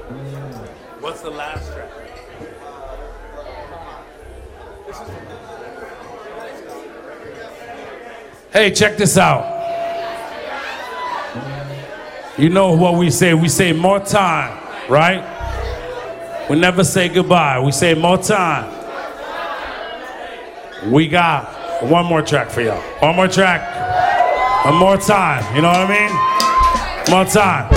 What's the last track? Hey, check this out. You know what we say? We say more time, right? We never say goodbye. We say more time. We got one more track for y'all. One more track. One more time. You know what I mean? More time.